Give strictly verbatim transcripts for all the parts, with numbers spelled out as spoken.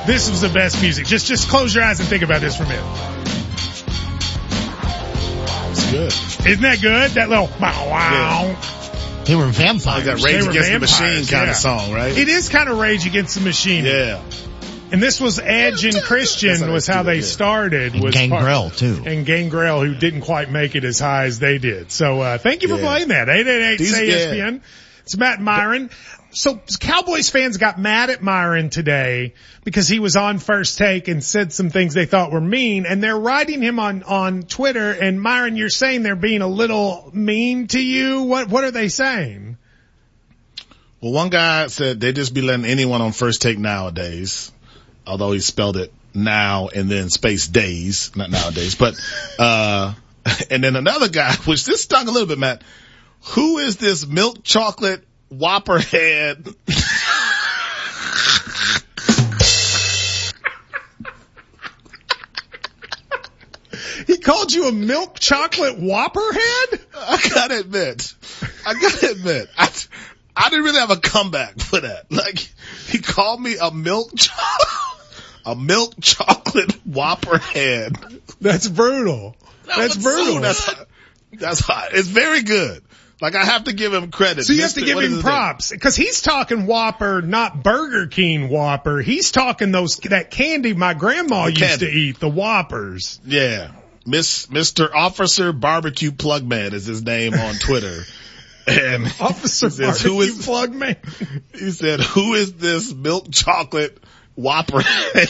This was the best music. Just, just close your eyes and think about this for a minute. It's good. Isn't that good? That little wow wow. Yeah. They were vampires. Like that Rage They were Against vampires, the Machine kind yeah. of song, right? It is kind of Rage Against the Machine. Yeah. And this was Edge and Christian was how they started. And was Gangrel, part, too. And Gangrel, who didn't quite make it as high as they did. So, uh, thank you for Yeah. playing that. eight eight eight These- E S P N. yeah. It's Matt Myron. So Cowboys fans got mad at Myron today because he was on First Take and said some things they thought were mean, and they're writing him on, on Twitter. And Myron, you're saying they're being a little mean to you. What, what are they saying? Well, one guy said they just be letting anyone on First Take nowadays, although he spelled it now and then space days, not nowadays, but, uh, and then another guy, which this stung a little bit, Matt. Who is this milk chocolate Whopper head? He called you a milk chocolate Whopper head? I gotta admit, I gotta admit, I, I didn't really have a comeback for that. Like, he called me a milk cho- a milk chocolate Whopper head. That's brutal. That That's was brutal. so- that's hot. That's hot. It's very good. Like, I have to give him credit. So you have to Mister give what is him his props because he's talking Whopper, not Burger King Whopper. He's talking those, that candy my grandma The used candy. to eat, the Whoppers. name? Yeah. Miss, Mister Officer Barbecue Plugman is his name on Twitter. And Officer he says, Barbecue who is, Plug Man. he said, who is this milk chocolate Whopper head?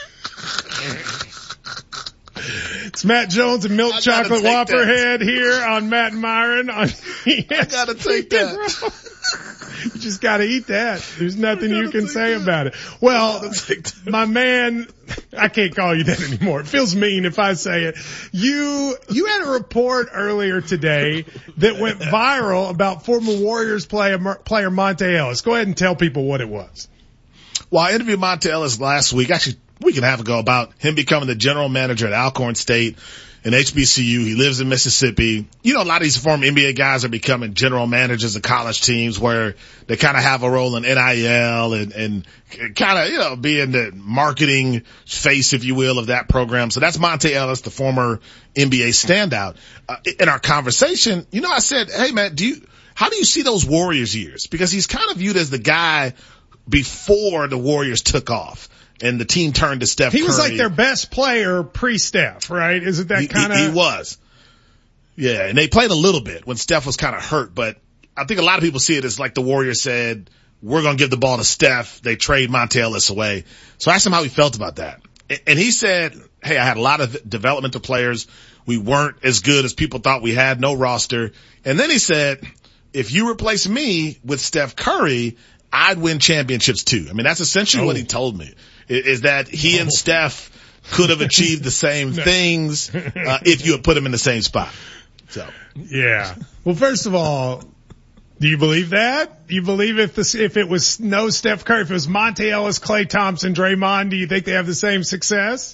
It's Matt Jones and Milk I gotta Chocolate take Whopper that. Head here on Matt and Myron. On I gotta take that. You just gotta eat that. There's nothing you can take say that. about it. Well, gotta take that. my man, I can't call you that anymore. It feels mean if I say it. You, you had a report earlier today that went viral about former Warriors player, player Monte Ellis. Go ahead and tell people what it was. Well, I interviewed Monte Ellis last week, actually a week and a half ago, about him becoming the general manager at Alcorn State and H B C U. He lives in Mississippi. You know, a lot of these former N B A guys are becoming general managers of college teams where they kind of have a role in N I L and, and kind of, you know, being the marketing face, if you will, of that program. So that's Monte Ellis, the former N B A standout. Uh, in our conversation, you know, I said, hey man, do you, how do you see those Warriors years? Because he's kind of viewed as the guy before the Warriors took off and the team turned to Steph Curry. He was like their best player pre-Steph, right? Is it that kind of? He, he was. Yeah, and they played a little bit when Steph was kind of hurt, but I think a lot of people see it as like the Warriors said, we're going to give the ball to Steph. They trade Monte Ellis away. So I asked him how he felt about that. And he said, hey, I had a lot of developmental players. We weren't as good as people thought we had, no roster. And then he said, if you replace me with Steph Curry, I'd win championships too. I mean, that's essentially oh. what he told me, is that he and Steph could have achieved the same No. things uh, if you had put him in the same spot. So, yeah. Well, first of all, do you believe that? Do you believe if this, if it was no Steph Curry, if it was Monte Ellis, Klay Thompson, Draymond, do you think they have the same success?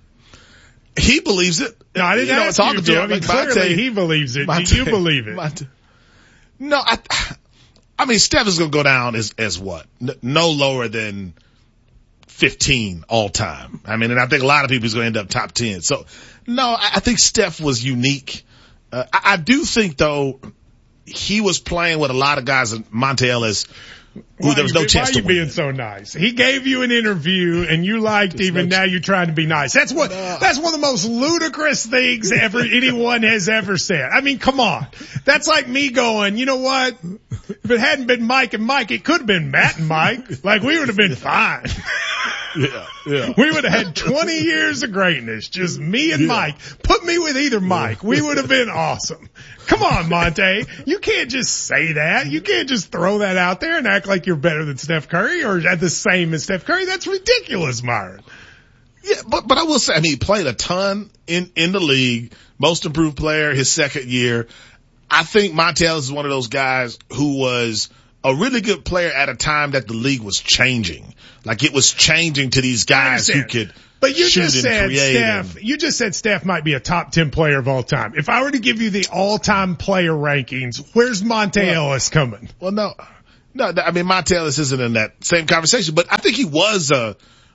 he believes it. No, I didn't you know, ask talking you, to Joe. him, I mean, like, Monte- clearly he believes it. Monte- do you believe it? Monte- No, I, I mean, Steph is going to go down as, as what? N- no lower than fifteen all time. I mean, and I think a lot of people is going to end up top ten. So, no, I, I think Steph was unique. Uh, I, I do think though, he was playing with a lot of guys in Monte Ellis who Why there was you no be- chance why to you win. being so nice? He gave you an interview and you liked him, and no- now you're trying to be nice. That's what, that's one of the most ludicrous things ever anyone has ever said. I mean, come on. That's like me going, you know what? If it hadn't been Mike and Mike, it could have been Matt and Mike. Like, we would have been fine. Yeah, yeah. We would have had twenty years of greatness. Just me and Yeah. Mike. Put me with either Mike. We would have been awesome. Come on, Monte. You can't just say that. You can't just throw that out there and act like you're better than Steph Curry or at the same as Steph Curry. That's ridiculous, Myron. Yeah, but, but I will say, I mean, he played a ton in, in the league, most improved player his second year. I think Monte Ellis is one of those guys who was a really good player at a time that the league was changing. Like it was changing to these guys who could But you shoot just and said create Steph, and- you just said Steph might be a top ten player of all time. If I were to give you the all-time player rankings, where's Monte Well- Ellis coming? Well, no, no, I mean, Monte Ellis isn't in that same conversation, but I think he was a,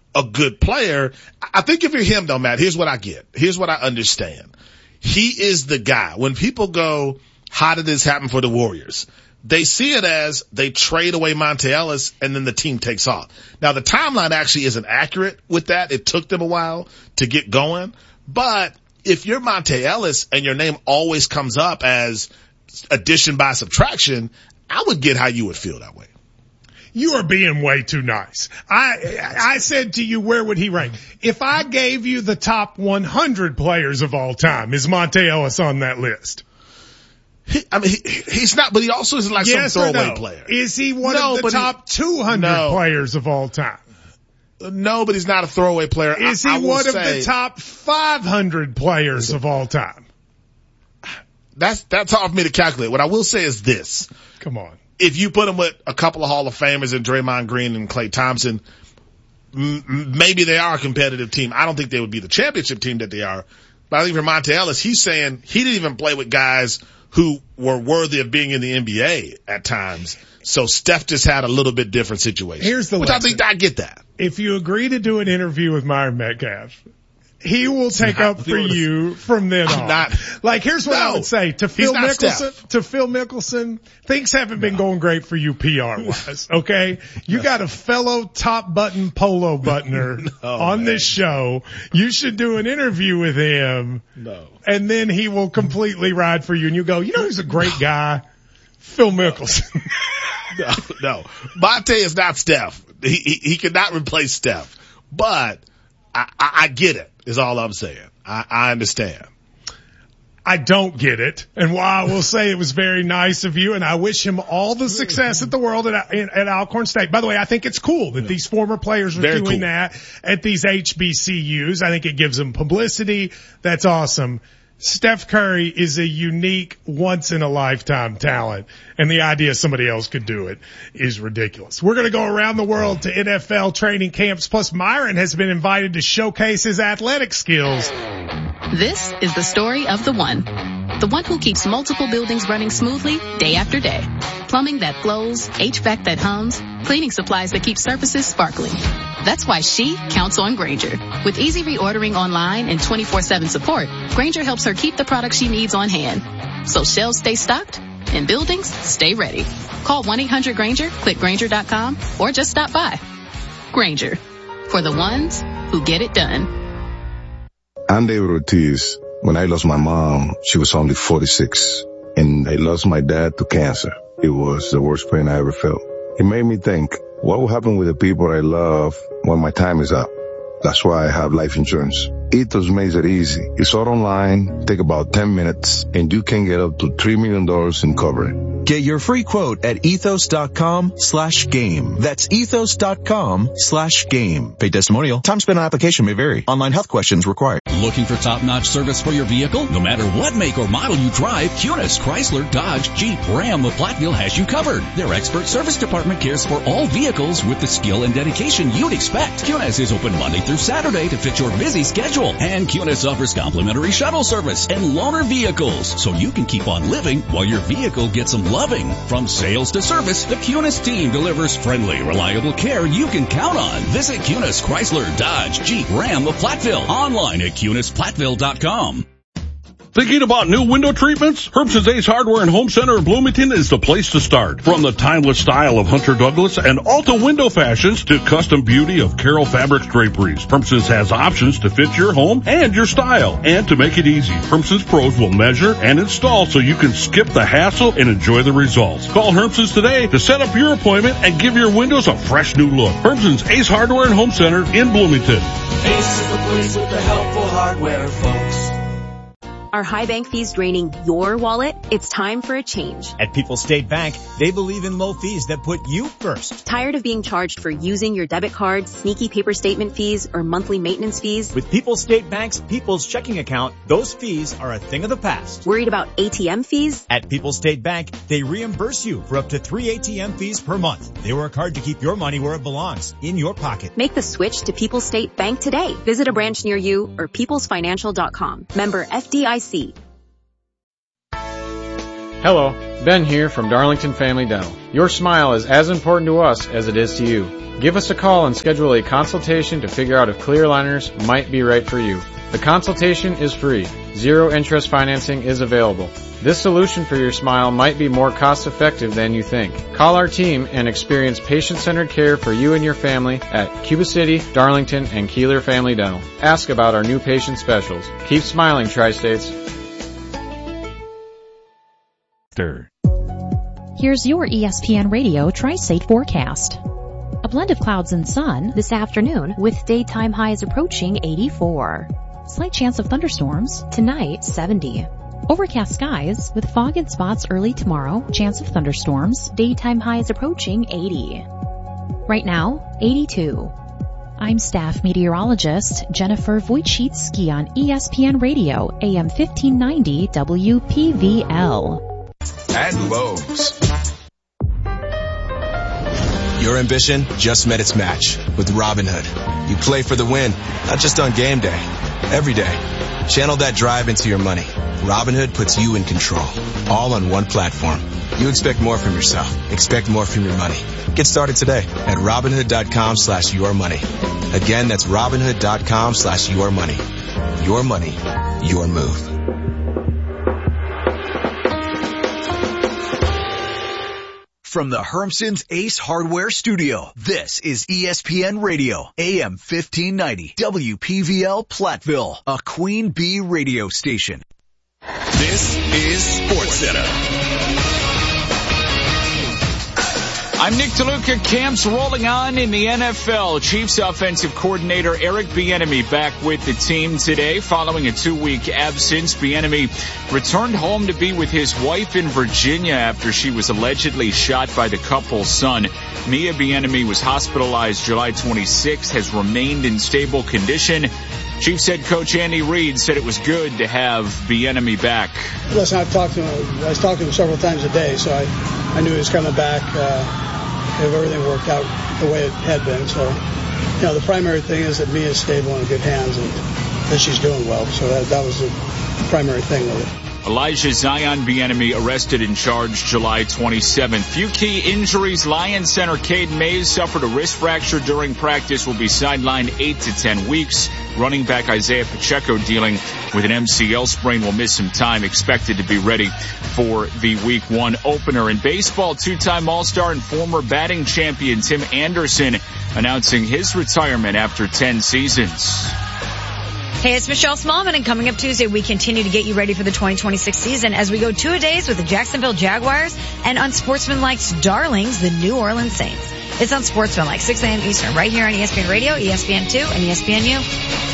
a good player. I think if you're him though, Matt, here's what I get. Here's what I understand. He is the guy. When people go, how did this happen for the Warriors? They see it as they trade away Monta Ellis and then the team takes off. Now the timeline actually isn't accurate with that. It took them a while to get going. But if you're Monta Ellis and your name always comes up as addition by subtraction, I would get how you would feel that way. You are being way too nice. I I said to you, where would he rank? If I gave you the top one hundred players of all time, is Monta Ellis on that list? He, I mean, he, he's not, but he also isn't like yes some throwaway no? player. Is he one no, of the top he, two hundred no. players of all time? No, but he's not a throwaway player. Is he I, I one say, of the top five hundred players of all time? That's, that's hard for me to calculate. What I will say is this. Come on. If you put him with a couple of Hall of Famers and Draymond Green and Klay Thompson, m- maybe they are a competitive team. I don't think they would be the championship team that they are. But I think for Monta Ellis, he's saying he didn't even play with guys who were worthy of being in the N B A at times. So Steph just had a little bit different situation. Here's the Which lesson. I think I get that. If you agree to do an interview with Myron Metcalf, he will take up for you from then on. Not, like, here's what no, I would say to Phil Mickelson. Steph. To Phil Mickelson, things haven't been no. going great for you P R wise. Okay, you no. got a fellow top button polo buttoner no, on man. this show. You should do an interview with him. No, and then he will completely ride for you. And you go, you know who's a great no. guy? Phil Mickelson. no, no, Monta is not Steph. He he, he cannot replace Steph. But I, I, I get it. Is all I'm saying. I, I understand. I don't get it. And while I will say it was very nice of you and I wish him all the success at the world at, at Alcorn State. By the way, I think it's cool that these former players are very doing cool. that at these H B C Us. I think it gives them publicity. That's awesome. Steph Curry is a unique once in a lifetime talent, and the idea somebody else could do it is ridiculous. We're going to go around the world to N F L training camps. Plus Myron has been invited to showcase his athletic skills. This is the story of the one. The one who keeps multiple buildings running smoothly day after day. Plumbing that flows, H V A C that hums, cleaning supplies that keep surfaces sparkling. That's why she counts on Grainger. With easy reordering online and twenty-four seven support, Grainger helps her keep the products she needs on hand. So shelves stay stocked and buildings stay ready. Call one eight hundred Grainger, click Grainger dot com, or just stop by. Grainger, for the ones who get it done. I'm David Ortiz. When I lost my mom, she was only forty-six. And I lost my dad to cancer. It was the worst pain I ever felt. It made me think, what will happen with the people I love when my time is up? That's why I have life insurance. Ethos makes it easy. It's all online, take about ten minutes, and you can get up to three million dollars in coverage. Get your free quote at ethos.com slash game. That's ethos.com slash game. Paid testimonial. Time spent on application may vary. Online health questions required. Looking for top-notch service for your vehicle? No matter what make or model you drive, Kunis, Chrysler, Dodge, Jeep, Ram of Platteville has you covered. Their expert service department cares for all vehicles with the skill and dedication you'd expect. Kunis is open Monday through Saturday to fit your busy schedule. And Kunis offers complimentary shuttle service and loaner vehicles, so you can keep on living while your vehicle gets some loving. From sales to service, the Kunis team delivers friendly, reliable care you can count on. Visit Kunis, Chrysler, Dodge, Jeep, Ram of Platteville. Online at kunis platteville dot com. Thinking about new window treatments? Herbson's Ace Hardware and Home Center in Bloomington is the place to start. From the timeless style of Hunter Douglas and Alta window fashions to custom beauty of Carroll Fabrics draperies, Herbson's has options to fit your home and your style. And to make it easy, Herbson's pros will measure and install so you can skip the hassle and enjoy the results. Call Herbson's today to set up your appointment and give your windows a fresh new look. Herbson's Ace Hardware and Home Center in Bloomington. Ace is the place with the helpful hardware, folks. Are high bank fees draining your wallet? It's time for a change. At People's State Bank, they believe in low fees that put you first. Tired of being charged for using your debit card, sneaky paper statement fees, or monthly maintenance fees? With People's State Bank's People's Checking Account, those fees are a thing of the past. Worried about A T M fees? At People's State Bank, they reimburse you for up to three A T M fees per month. They work hard to keep your money where it belongs, in your pocket. Make the switch to People's State Bank today. Visit a branch near you or peoples financial dot com. Member F D I C. Hello, Ben here from Darlington Family Dental. Your smile is as important to us as it is to you. Give us a call and schedule a consultation to figure out if clear aligners might be right for you. The consultation is free. Zero interest financing is available. This solution for your smile might be more cost effective than you think. Call our team and experience patient-centered care for you and your family at Cuba City, Darlington, and Keeler Family Dental. Ask about our new patient specials. Keep smiling, Tri-States. Here's your E S P N Radio Tri-State forecast. A blend of clouds and sun this afternoon with daytime highs approaching eighty-four. Slight chance of thunderstorms tonight, seventy. Overcast skies with fog in spots early tomorrow, chance of thunderstorms, daytime highs approaching eighty. Right now, eighty-two. I'm staff meteorologist Jennifer Wojcicki on E S P N Radio, A M fifteen ninety W P V L. And Lowe's. Your ambition just met its match with Robinhood. You play for the win, not just on game day, every day. Channel that drive into your money. Robinhood puts you in control, all on one platform. You expect more from yourself. Expect more from your money. Get started today at Robinhood.com slash your money. Again, that's Robinhood.com slash your money. Your money, your move. From the Hermson's Ace Hardware Studio, this is E S P N Radio, A M fifteen ninety, W P V L Platteville, a Queen Bee radio station. This is SportsCenter. I'm Nick DeLuca. Camps rolling on in the N F L. Chiefs offensive coordinator Eric Bieniemy back with the team today following a two-week absence. Bieniemy returned home to be with his wife in Virginia after she was allegedly shot by the couple's son. Mia Bieniemy was hospitalized July twenty-sixth, has remained in stable condition. Chiefs head coach Andy Reid said it was good to have Bieniemy back. Listen, I've talked to him. I was talking to him several times a day, so I, I knew he was coming back. Uh, if everything worked out the way it had been. So, you know, the primary thing is that Mia's stable and in good hands and that she's doing well. So that, that was the primary thing with it. Elijah Zion Bieniemy arrested and charged July twenty-seventh. Few key injuries. Lions center Cade Mays suffered a wrist fracture during practice, will be sidelined eight to ten weeks. Running back Isaiah Pacheco dealing with an M C L sprain will miss some time, expected to be ready for the week one opener. In baseball, two-time All-Star and former batting champion Tim Anderson announcing his retirement after ten seasons. Hey, it's Michelle Smallman, and coming up Tuesday, we continue to get you ready for the twenty twenty-six season as we go two-a-days with the Jacksonville Jaguars and Unsportsmanlike's Darlings, the New Orleans Saints. It's Unsportsmanlike, six a.m. Eastern, right here on E S P N Radio, E S P N two, and E S P N U.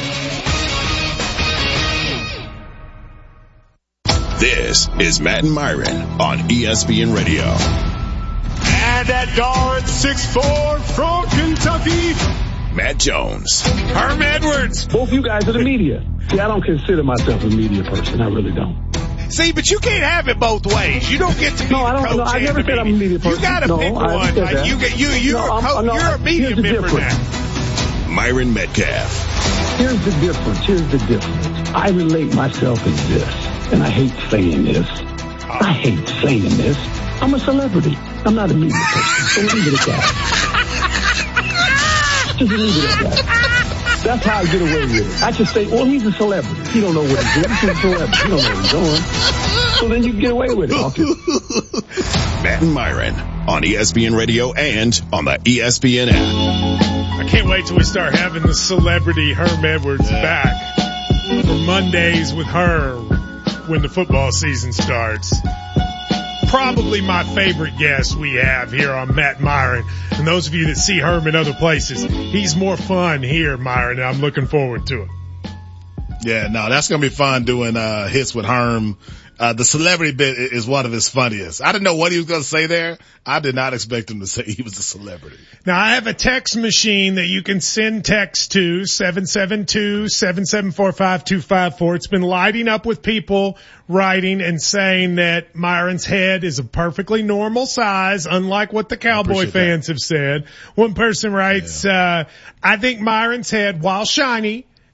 This is Matt and Myron on E S P N Radio. And at guard, six foot four from Kentucky, Matt Jones. Herm Edwards. Both you guys are the media. See, I don't consider myself a media person. I really don't. See, but you can't have it both ways. You don't get to be no, a I don't, coach. No, I never said I'm a media person. You got to no, pick I one. Like you, you, you're, no, a co- no, you're a media member now. Myron Metcalf. Here's the difference. Here's the difference. I relate myself as this, and I hate saying this. Oh. I hate saying this. I'm a celebrity. I'm not a media person. So leave it at that. Just leave it at that. That's how I get away with it. I just say, well, he's a celebrity. He don't know what he's doing. He's a celebrity. He don't know what he's doing. So then you can get away with it. Okay? Matt and Myron on E S P N Radio and on the E S P N app. I can't wait till we start having the celebrity Herm Edwards yeah. back for Mondays with her when the football season starts. Probably my favorite guest we have here on Matt Myron. And those of you that see Herm in other places, he's more fun here, Myron, and I'm looking forward to it. Yeah, no, that's going to be fun doing uh hits with Herm. Uh, the celebrity bit is one of his funniest. I didn't know what he was going to say there. I did not expect him to say he was a celebrity. Now, I have a text machine that you can send text to, seven seven two, seven seven four, five two five four. It's been lighting up with people writing and saying that Myron's head is a perfectly normal size, unlike what the Cowboy fans that. have said. One person writes, yeah. uh, I think Myron's head, while shiny,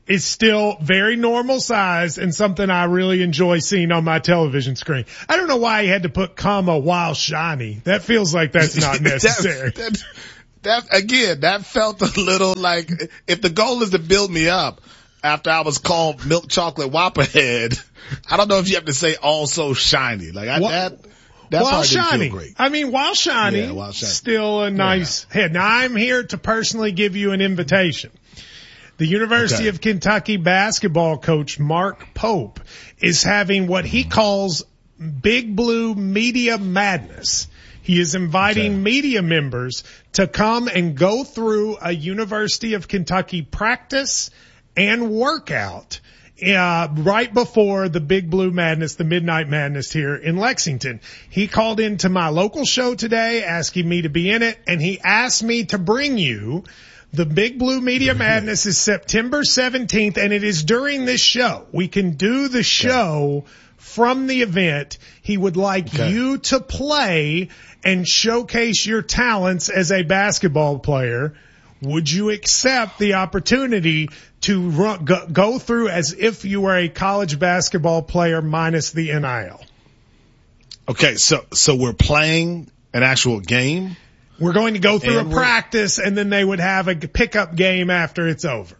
is still very normal size and something I really enjoy seeing on my television screen. I don't know why he had to put comma while shiny. That feels like that's not necessary. that, that, that again, that felt a little like if the goal is to build me up after I was called milk chocolate whopper head, I don't know if you have to say also shiny. Like I, Well, that. That while part didn't shiny. feel great. I mean, while shiny, Yeah, while shiny. still a nice Yeah. head. Now, I'm here to personally give you an invitation. The University Okay. of Kentucky basketball coach Mark Pope is having what he calls Big Blue Media Madness. He is inviting Okay. media members to come and go through a University of Kentucky practice and workout Uh, right before the Big Blue Madness, the Midnight Madness here in Lexington. He called into my local show today asking me to be in it, and he asked me to bring you the Big Blue Media Madness is September seventeenth, and it is during this show. We can do the show from the event. He would like Okay. you to play and showcase your talents as a basketball player. Would you accept the opportunity to run, go, go through as if you were a college basketball player minus the N I L? Okay, so so we're playing an actual game. We're going to go through And a we're- practice, and then they would have a pickup game after it's over.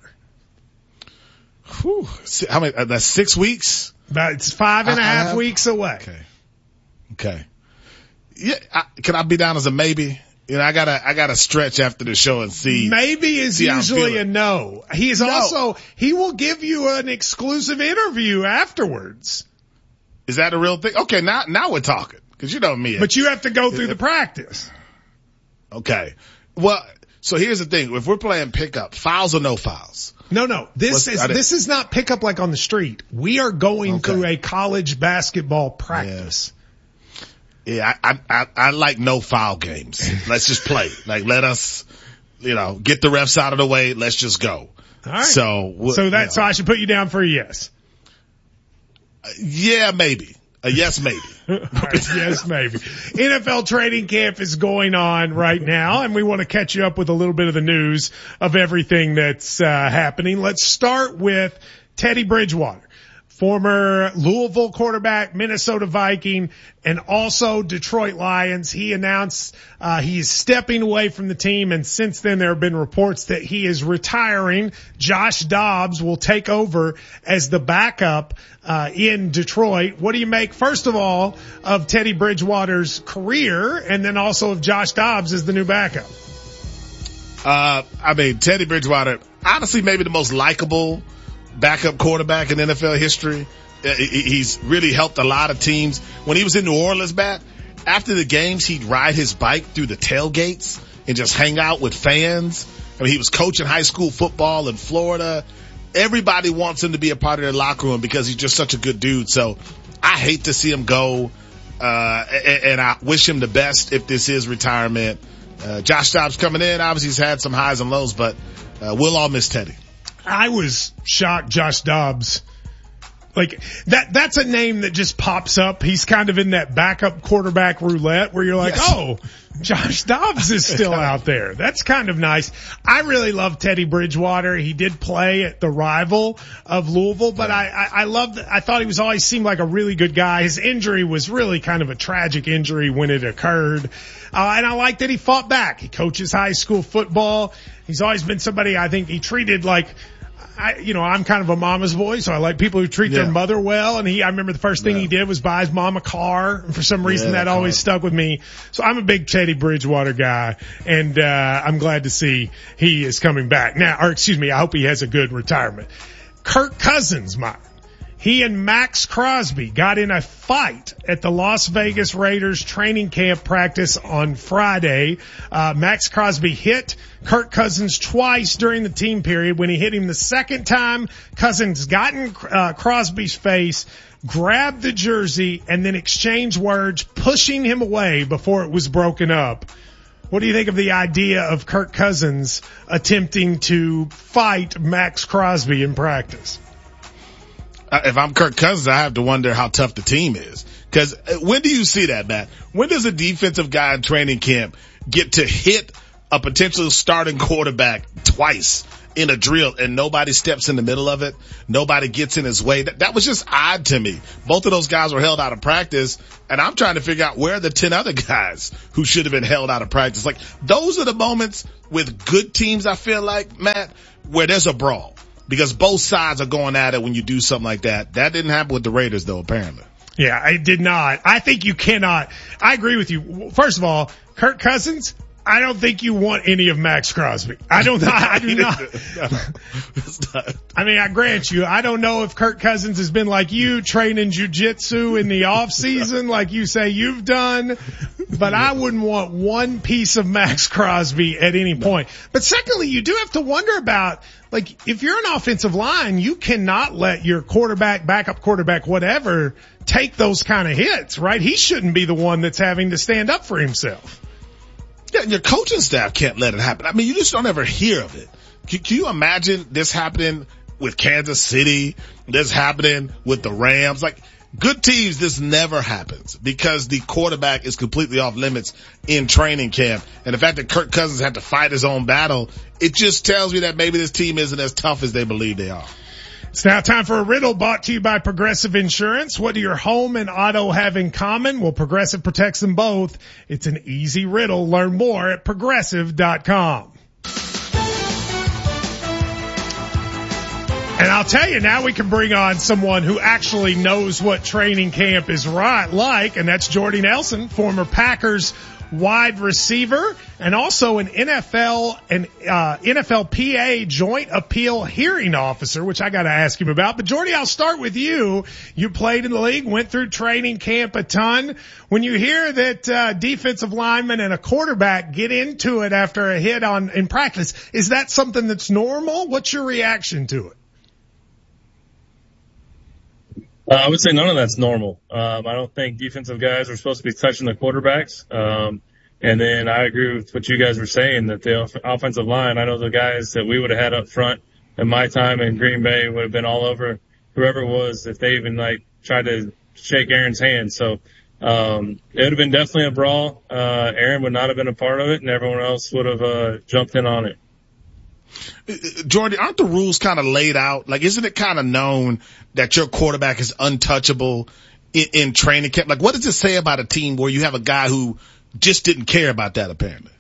Whew. Si- How many? Uh, that's six weeks. About it's five and a I- I half have- weeks away. Okay. Okay. Yeah. I, can I be down as a maybe? You know, I gotta I gotta stretch after the show and see. Maybe is see how I'm usually feeling. a no. He is No. also, he will give you an exclusive interview afterwards. Is that a real thing? Okay, now now we're talking. Cause you know me. But you have to go through the practice. Okay. Well, so here's the thing. If we're playing pickup, fouls or no fouls? No, no. This What's- is I didn't- this is not pickup like on the street. We are going Okay. through a college basketball practice. Yeah, I, I, I, I like no foul games. Let's just play. Like, let us, you know, get the refs out of the way. Let's just go. All right. So, wh- So you that know, so I should put you down for a yes. yeah, maybe. A yes, maybe. All right, yes, maybe. N F L training camp is going on right now, and we want to catch you up with a little bit of the news of everything that's uh, happening. Let's start with Teddy Bridgewater, former Louisville quarterback, Minnesota Viking, and also Detroit Lions. He announced uh, he is stepping away from the team, and since then there have been reports that he is retiring. Josh Dobbs will take over as the backup uh, in Detroit. What do you make, first of all, of Teddy Bridgewater's career, and then also of Josh Dobbs as the new backup? Uh, I mean, Teddy Bridgewater, honestly, maybe the most likable backup quarterback in N F L history. Uh, he- He's really helped a lot of teams. When he was in New Orleans, Matt, after the games, he'd ride his bike through the tailgates and just hang out with fans. I mean, he was coaching high school football in Florida. Everybody wants him to be a part of their locker room because he's just such a good dude. So I hate to see him go, uh, and, and I wish him the best if this is retirement. Uh, Josh Dobbs coming in, obviously he's had some highs and lows, but uh, we'll all miss Teddy. I was shocked Josh Dobbs. Like that, that's a name that just pops up. He's kind of in that backup quarterback roulette where you're like, Yes. oh, Josh Dobbs is still out there. That's kind of nice. I really love Teddy Bridgewater. He did play at the rival of Louisville, but I, I, I loved, I thought he was always seemed like a really good guy. His injury was really kind of a tragic injury when it occurred. Uh, and I like that he fought back. He coaches high school football. He's always been somebody I think he treated like, I, you know, I'm kind of a mama's boy, so I like people who treat Yeah. their mother well. And he, I remember the first thing Yeah. he did was buy his mom a car. And for some reason Yeah, that always car. stuck with me. So I'm a big Teddy Bridgewater guy, and, uh, I'm glad to see he is coming back now, or excuse me, I hope he has a good retirement. Kirk Cousins, Mike. He and Max Crosby got in a fight at the Las Vegas Raiders training camp practice on Friday. Uh, Max Crosby hit Kirk Cousins twice during the team period. When he hit him the second time, Cousins got in uh, Crosby's face, grabbed the jersey, and then exchanged words, pushing him away before it was broken up. What do you think of the idea of Kirk Cousins attempting to fight Max Crosby in practice? Uh, If I'm Kirk Cousins, I have to wonder how tough the team is. Cause when do you see that, Matt? When does a defensive guy in training camp get to hit a potential starting quarterback twice in a drill and nobody steps in the middle of it. Nobody gets in his way. That, that was just odd to me. Both of those guys were held out of practice, and I'm trying to figure out where are the ten other guys who should have been held out of practice. Like, those are the moments with good teams, I feel like, Matt, where there's a brawl. Because both sides are going at it when you do something like that. That didn't happen with the Raiders, though, apparently. Yeah, it did not. I think you cannot. I agree with you. First of all, Kirk Cousins, I don't think you want any of Max Crosby. I don't, I, I do not. I mean, I grant you, I don't know if Kirk Cousins has been like you, training jujitsu in the off season, like you say you've done, but I wouldn't want one piece of Max Crosby at any point. But secondly, you do have to wonder about, like, if you're an offensive line, you cannot let your quarterback, backup quarterback, whatever, take those kind of hits, right? He shouldn't be the one that's having to stand up for himself. Yeah, your coaching staff can't let it happen. I mean, you just don't ever hear of it. Can, can you imagine this happening with Kansas City? This happening with the Rams? Like, good teams, this never happens because the quarterback is completely off limits in training camp. And the fact that Kirk Cousins had to fight his own battle, it just tells me that maybe this team isn't as tough as they believe they are. It's now time for a riddle brought to you by Progressive Insurance. What do your home and auto have in common? Well, Progressive protects them both. It's an easy riddle. Learn more at progressive dot com. And I'll tell you, now we can bring on someone who actually knows what training camp is right like, and that's Jordy Nelson, former Packers wide receiver, and also an N F L and uh N F L P A Joint Appeal Hearing Officer, which I got to ask him about. But Jordy, I'll start with you. You played in the league, went through training camp a ton. When you hear that uh defensive lineman and a quarterback get into it after a hit on in practice, is that something that's normal? What's your reaction to it? Uh, I would say none of that's normal. Um, I don't think defensive guys are supposed to be touching the quarterbacks. Um, and then I agree with what you guys were saying, that the off- offensive line, I know the guys that we would have had up front in my time in Green Bay would have been all over whoever it was if they even like tried to shake Aaron's hand. So, um, it would have been definitely a brawl. Uh, Aaron would not have been a part of it, and everyone else would have, uh, jumped in on it. Jordy, aren't the rules kind of laid out? Like, isn't it kind of known that your quarterback is untouchable in, in training camp? Like, what does it say about a team where you have a guy who just didn't care about that, apparently?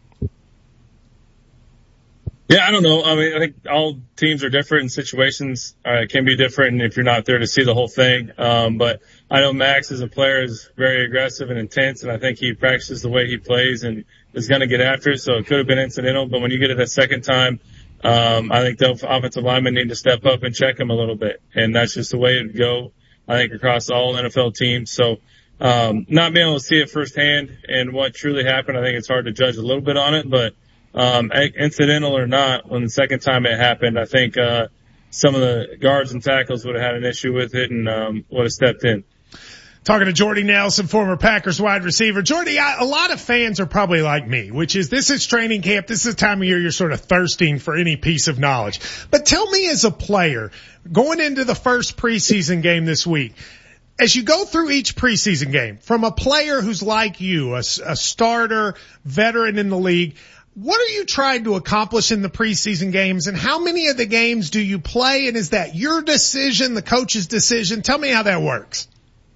Yeah, I don't know. I mean, I think all teams are different and situations uh, can be different if you're not there to see the whole thing. Um, but I know Max as a player is very aggressive and intense, and I think he practices the way he plays and is going to get after it. So it could have been incidental, but when you get it a second time, um, I think the offensive linemen need to step up and check him a little bit. And that's just the way it would go, I think, across all N F L teams. So, um, not being able to see it firsthand and what truly happened, I think it's hard to judge a little bit on it, but Um, incidental or not, when the second time it happened, I think, uh, some of the guards and tackles would have had an issue with it and, um, would have stepped in. Talking to Jordy Nelson, former Packers wide receiver. Jordy, I, a lot of fans are probably like me, which is this is training camp. This is the time of year you're sort of thirsting for any piece of knowledge. But tell me as a player, going into the first preseason game this week, as you go through each preseason game, from a player who's like you, a, a starter, veteran in the league, what are you trying to accomplish in the preseason games, and how many of the games do you play, and is that your decision, the coach's decision? Tell me how that works.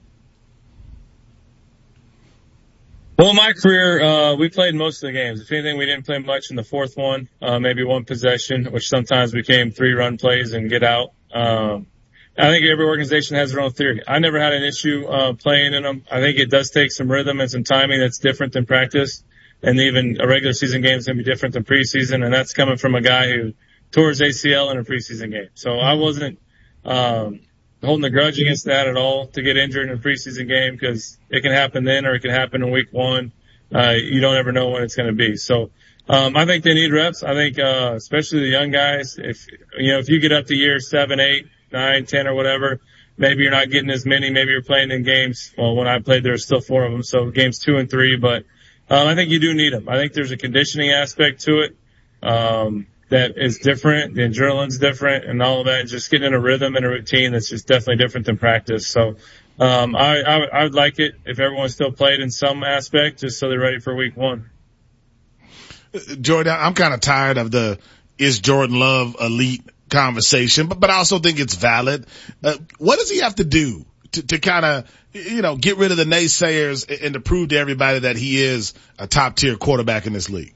Well, in my career, uh, we played most of the games. If anything, we didn't play much in the fourth one, uh, maybe one possession, which sometimes became three run plays and get out. Um, I think every organization has their own theory. I never had an issue, uh, playing in them. I think it does take some rhythm and some timing that's different than practice. And even a regular season game is going to be different than preseason, and that's coming from a guy who tore his A C L in a preseason game. So I wasn't um, holding a grudge against that at all to get injured in a preseason game, because it can happen then or it can happen in week one. Uh, you don't ever know when it's going to be. So um, I think they need reps. I think uh, especially the young guys, if you know if you get up to year seven, eight, nine, ten, or whatever, maybe you're not getting as many. Maybe you're playing in games. Well, when I played, there were still four of them, so games two and three, but. Um, I think you do need them. I think there's a conditioning aspect to it, um, that is different. The adrenaline's different and all of that. Just getting in a rhythm and a routine that's just definitely different than practice. So, um, I, I, I would like it if everyone still played in some aspect just so they're ready for week one. Jordan, I'm kind of tired of the is Jordan Love elite conversation, but, but I also think it's valid. Uh, what does he have to do to, to kind of, you know, get rid of the naysayers and, and to prove to everybody that he is a top tier quarterback in this league?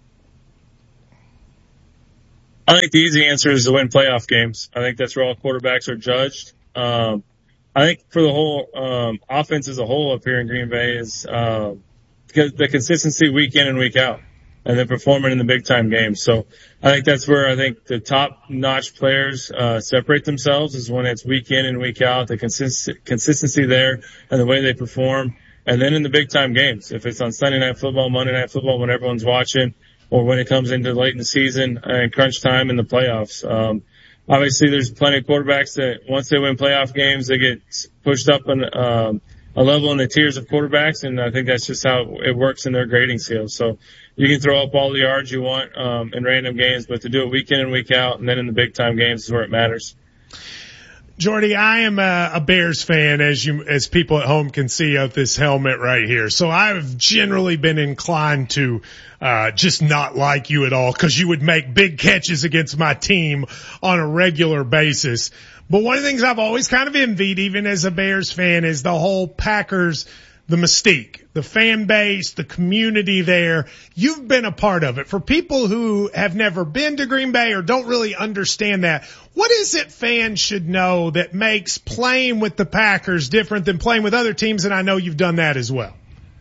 I think the easy answer is to win playoff games. I think that's where all quarterbacks are judged. Um, I think for the whole um, offense as a whole up here in Green Bay is uh, the consistency week in and week out, and then performing in the big time games. So I think that's where I think the top notch players uh, separate themselves, is when it's week in and week out, the consist- consistency there and the way they perform. And then in the big time games, if it's on Sunday Night Football, Monday Night Football, when everyone's watching, or when it comes into late in the season and crunch time in the playoffs. Um, obviously there's plenty of quarterbacks that once they win playoff games, they get pushed up on, um, a level in the tiers of quarterbacks. And I think that's just how it works in their grading scale. So you can throw up all the yards you want, um, in random games, but to do it week in and week out and then in the big time games is where it matters. Jordy, I am a, a Bears fan, as you, as people at home can see of this helmet right here. So I've generally been inclined to, uh, just not like you at all, cause you would make big catches against my team on a regular basis. But one of the things I've always kind of envied, even as a Bears fan, is the whole Packers, the mystique, the fan base, the community there. You've been a part of it. For people who have never been to Green Bay or don't really understand that, what is it fans should know that makes playing with the Packers different than playing with other teams? And I know you've done that as well.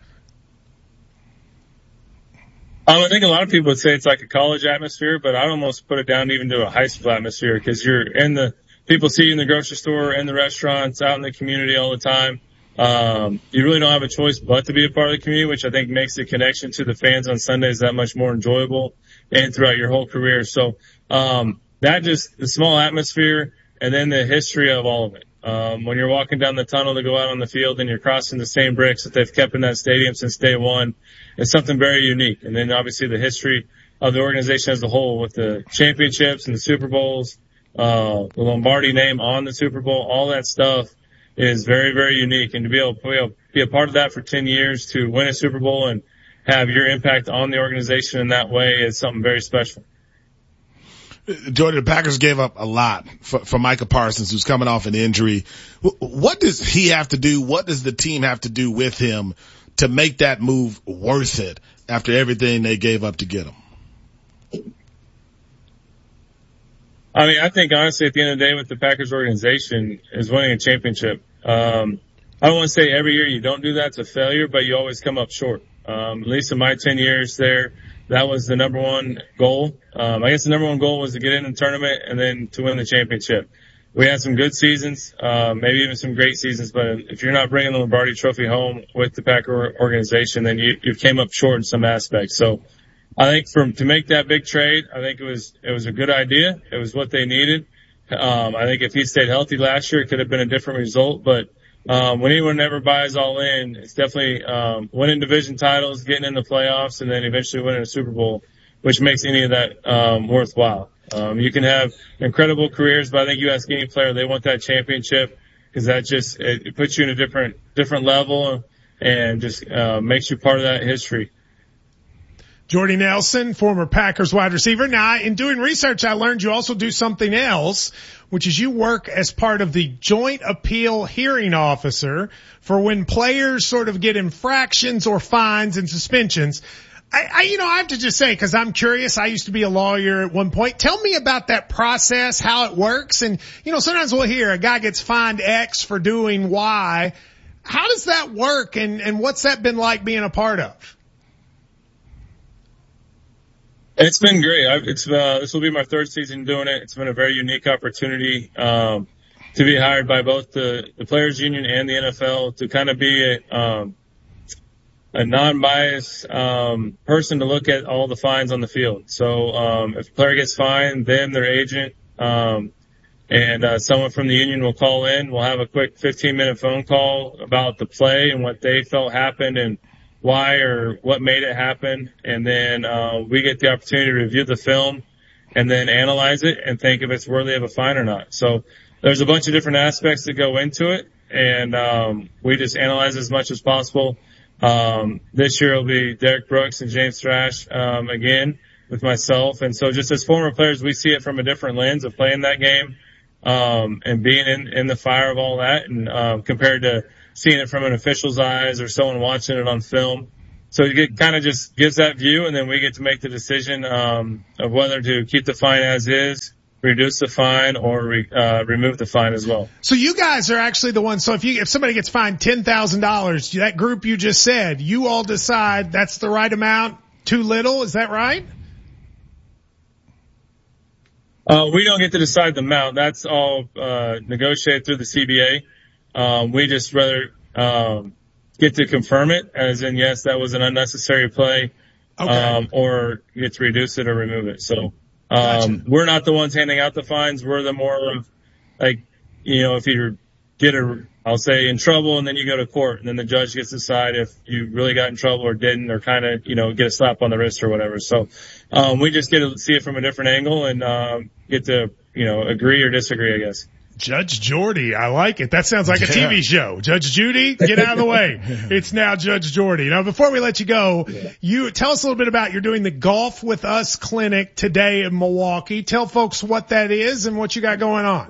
Um, I think a lot of people would say it's like a college atmosphere, but I'd almost put it down even to a high school atmosphere, because you're in the, people see you in the grocery store, in the restaurants, out in the community all the time. Um, you really don't have a choice but to be a part of the community, which I think makes the connection to the fans on Sundays that much more enjoyable and throughout your whole career. So, um, that just, the small atmosphere and then the history of all of it. Um, when you're walking down the tunnel to go out on the field and you're crossing the same bricks that they've kept in that stadium since day one, it's something very unique. And then obviously the history of the organization as a whole with the championships and the Super Bowls, uh, the Lombardi name on the Super Bowl, all that stuff is very, very unique. And to be able to be, able to be a part of that for ten years, to win a Super Bowl and have your impact on the organization in that way is something very special. Jordan, the Packers gave up a lot for, for Micah Parsons, who's coming off an injury. What does he have to do? What does the team have to do with him to make that move worth it after everything they gave up to get him? I mean, I think honestly at the end of the day with the Packers organization is winning a championship. Um, I don't want to say every year you don't do that, it's a failure, but you always come up short. Um, at least in my ten years there, that was the number one goal. Um, I guess the number one goal was to get in the tournament and then to win the championship. We had some good seasons, uh, maybe even some great seasons, but if you're not bringing the Lombardi Trophy home with the Packer organization, then you, you came up short in some aspects. So I think for, to make that big trade, I think it was, it was a good idea. It was what they needed. Um, I think if he stayed healthy last year, it could have been a different result, but Um, when anyone ever buys all in, it's definitely, um, winning division titles, getting in the playoffs, and then eventually winning a Super Bowl, which makes any of that, um, worthwhile. Um, you can have incredible careers, but I think you ask any player, they want that championship, because that just, it, it puts you in a different, different level and just, uh, makes you part of that history. Jordy Nelson, former Packers wide receiver. Now, in doing research, I learned you also do something else, which is you work as part of the Joint Appeal Hearing Officer for when players sort of get infractions or fines and suspensions. I, I you know, I have to just say, because I'm curious, I used to be a lawyer at one point. Tell me about that process, how it works. And, you know, sometimes we'll hear a guy gets fined X for doing Y. How does that work, and, and what's that been like being a part of? It's been great. I've, it's, uh, this will be my third season doing it. It's been a very unique opportunity, um, to be hired by both the, the Players Union and the N F L to kind of be a, um, a non-biased, um, person to look at all the fines on the field. So, um, if a player gets fined, them, their agent, um, and, uh, someone from the union will call in. We'll have a quick fifteen minute phone call about the play and what they felt happened and why or what made it happen, and then uh, we get the opportunity to review the film and then analyze it and think if it's worthy of a fine or not. So there's a bunch of different aspects that go into it, and um, we just analyze as much as possible. Um, this year it'll be Derek Brooks and James Thrash um, again, with myself. And so just as former players, we see it from a different lens of playing that game, um, and being in, in the fire of all that, and, um, compared to seeing it from an official's eyes or someone watching it on film. So it kind of just gives that view, and then we get to make the decision, um, of whether to keep the fine as is, reduce the fine, or re, uh, remove the fine as well. So you guys are actually the ones. So if you, if somebody gets fined ten thousand dollars, that group you just said, you all decide that's the right amount, too little. Is that right? Uh, we don't get to decide the amount. That's all, uh, negotiated through the C B A. Um, we just rather, um, get to confirm it, as in, yes, that was an unnecessary play, okay. um, or get to reduce it or remove it. So, um, gotcha. We're not the ones handing out the fines. We're the more of, like, you know, if you get a, I'll say in trouble and then you go to court and then the judge gets to decide if you really got in trouble or didn't, or kind of, you know, get a slap on the wrist or whatever. So, um, we just get to see it from a different angle and, um, get to, you know, agree or disagree, I guess. Judge Jordy, I like it. That sounds like a T V show. Judge Judy, get out of the way. It's now Judge Jordy. Now, before we let you go, you tell us a little bit about, you're doing the Golf with Us clinic today in Milwaukee. Tell folks what that is and what you got going on.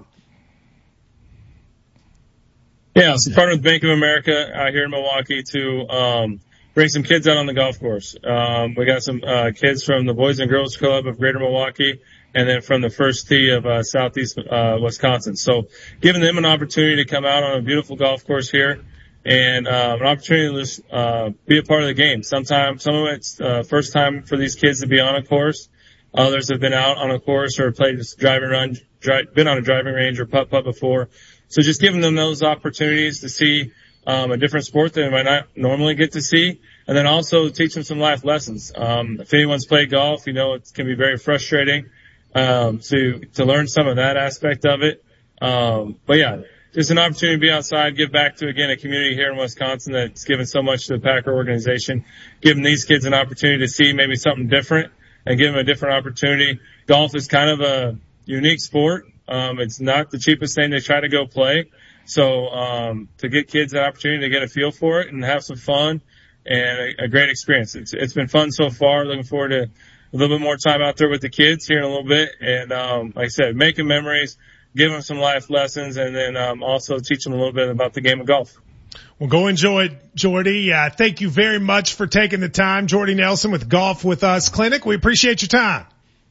Yeah, so partnered with Bank of America out here in Milwaukee to um bring some kids out on the golf course. Um we got some uh kids from the Boys and Girls Club of Greater Milwaukee, and then from the First Tee of uh, Southeast uh, Wisconsin. So giving them an opportunity to come out on a beautiful golf course here, and uh, an opportunity to just, uh, be a part of the game. Sometimes, some of it's uh, first time for these kids to be on a course. Others have been out on a course or played just driving around, dri- been on a driving range or putt-putt before. So just giving them those opportunities to see um, a different sport that they might not normally get to see. And then also teach them some life lessons. Um, if anyone's played golf, you know it can be very frustrating. Um, to, to learn some of that aspect of it. Um, but yeah, just an opportunity to be outside, give back to, again, a community here in Wisconsin that's given so much to the Packer organization, giving these kids an opportunity to see maybe something different and give them a different opportunity. Golf is kind of a unique sport. Um, it's not the cheapest thing to try to go play. So, um, to get kids that opportunity to get a feel for it and have some fun and a, a great experience. It's, it's been fun so far. Looking forward to a little bit more time out there with the kids here in a little bit. And, um, like I said, making memories, give them some life lessons, and then, um, also teach them a little bit about the game of golf. Well, go enjoy it, Jordy. Uh, thank you very much for taking the time. Jordy Nelson with Golf with Us Clinic. We appreciate your time.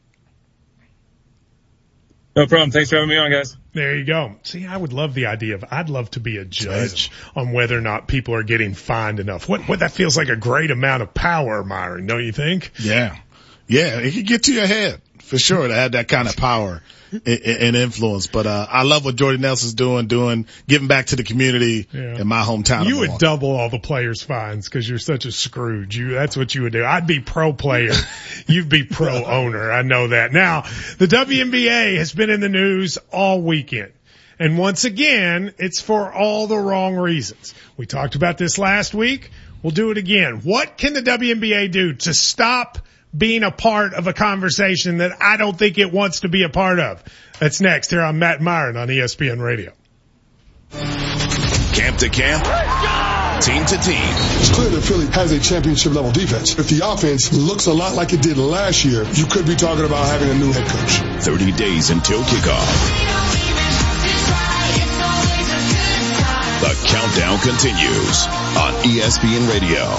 No problem. Thanks for having me on, guys. There you go. See, I would love the idea of, I'd love to be a judge on whether or not people are getting fined enough. What, what that feels like a great amount of power, Myron, don't you think? Yeah. Yeah, it could get to your head for sure to have that kind of power and influence. But uh I love what Jordy Nelson's doing, doing giving back to the community yeah. in my hometown. You would double all the players' fines because you're such a Scrooge. You that's what you would do. I'd be pro player, you'd be pro owner. I know that. Now, the W N B A has been in the news all weekend. And once again, it's for all the wrong reasons. We talked about this last week. We'll do it again. What can the W N B A do to stop being a part of a conversation that I don't think it wants to be a part of? That's next here on Matt Myron on E S P N Radio. Camp to camp, team to team. It's clear that Philly has a championship level defense. If the offense looks a lot like it did last year, you could be talking about having a new head coach. thirty days until kickoff. The countdown continues on E S P N Radio.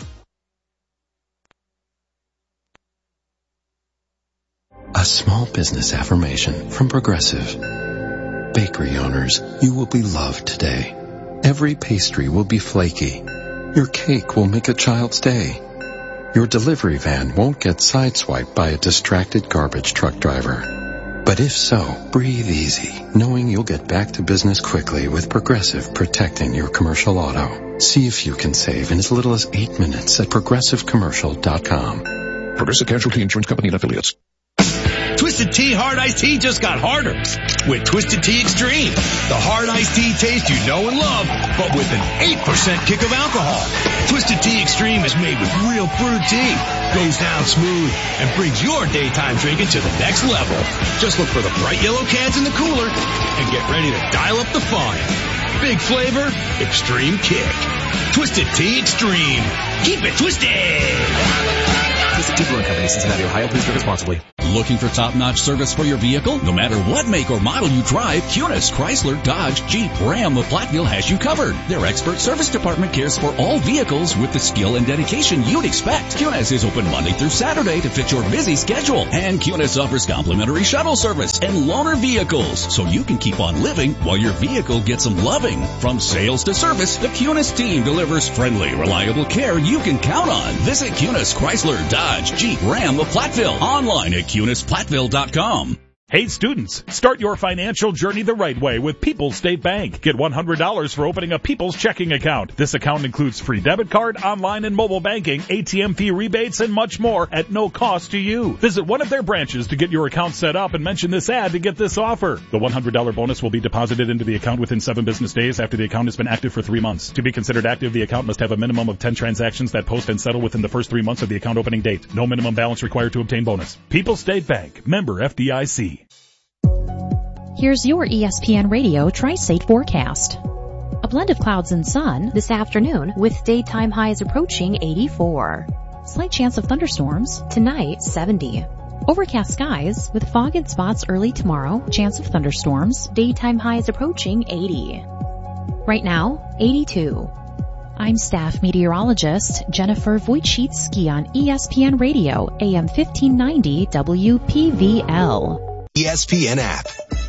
A small business affirmation from Progressive. Bakery owners, you will be loved today. Every pastry will be flaky. Your cake will make a child's day. Your delivery van won't get sideswiped by a distracted garbage truck driver. But if so, breathe easy, knowing you'll get back to business quickly with Progressive protecting your commercial auto. See if you can save in as little as eight minutes at progressive commercial dot com. Progressive Casualty Insurance Company and Affiliates. Twisted Tea Hard Iced Tea just got harder with Twisted Tea Extreme. The hard iced tea taste you know and love, but with an eight percent kick of alcohol. Twisted Tea Extreme is made with real brewed tea, goes down smooth, and brings your daytime drinking to the next level. Just look for the bright yellow cans in the cooler and get ready to dial up the fun. Big flavor, extreme kick. Twisted Tea Extreme. Keep it twisted. Visit T. Brewing Company, Cincinnati, Ohio. Please drink responsibly. Looking for top-notch service for your vehicle? No matter what make or model you drive, Cunis, Chrysler, Dodge, Jeep, Ram of Platteville has you covered. Their expert service department cares for all vehicles with the skill and dedication you'd expect. Cunis is open Monday through Saturday to fit your busy schedule. And Cunis offers complimentary shuttle service and loaner vehicles, so you can keep on living while your vehicle gets some loving. From sales to service, the Cunis team delivers friendly, reliable care you can count on. Visit Cunis, Chrysler, Dodge, Jeep, Ram of Platteville. Online at Cunis Platteville dot com. Hey students, start your financial journey the right way with People's State Bank. Get one hundred dollars for opening a People's checking account. This account includes free debit card, online and mobile banking, A T M fee rebates, and much more at no cost to you. Visit one of their branches to get your account set up and mention this ad to get this offer. The one hundred dollars bonus will be deposited into the account within seven business days after the account has been active for three months. To be considered active, the account must have a minimum of ten transactions that post and settle within the first three months of the account opening date. No minimum balance required to obtain bonus. People's State Bank, member F D I C. Here's your E S P N Radio Tri-State forecast. A blend of clouds and sun this afternoon with daytime highs approaching eighty-four. Slight chance of thunderstorms tonight, seventy. Overcast skies with fog in spots early tomorrow, chance of thunderstorms, daytime highs approaching eighty. Right now, eighty-two. I'm staff meteorologist Jennifer Wojcicki on E S P N Radio, A M fifteen ninety W P V L. E S P N app.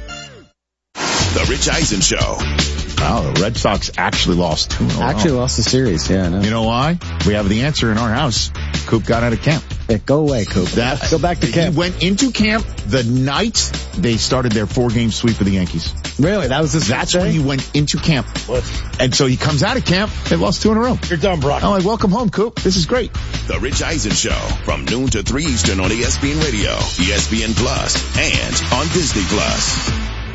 The Rich Eisen Show. Wow, the Red Sox actually lost two in a row. Actually lost the series, yeah. I know. You know why? We have the answer in our house. Coop got out of camp. Yeah, go away, Coop. That, go back to camp. He went into camp the night they started their four-game sweep of the Yankees. Really? That was his That's day? when he went into camp. What? And so he comes out of camp. They lost two in a row. You're done, Brock. I'm like, welcome home, Coop. This is great. The Rich Eisen Show from noon to three Eastern on E S P N Radio, E S P N Plus, and on Disney Plus.